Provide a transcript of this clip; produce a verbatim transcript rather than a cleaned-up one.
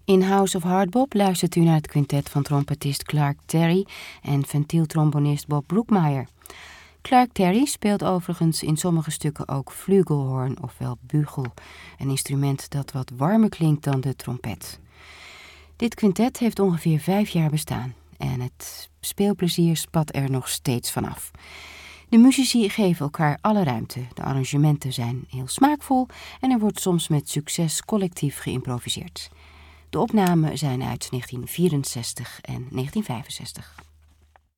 In House of Hardbop luistert u naar het quintet van trompetist Clark Terry en ventieltrombonist Bob Brookmeyer. Clark Terry speelt overigens in sommige stukken ook flugelhorn, ofwel bugel, een instrument dat wat warmer klinkt dan de trompet. Dit quintet heeft ongeveer vijf jaar bestaan en het speelplezier spat er nog steeds vanaf. De muzici geven elkaar alle ruimte, de arrangementen zijn heel smaakvol en er wordt soms met succes collectief geïmproviseerd. De opnamen zijn uit negentien vierenzestig en negentien vijfenzestig.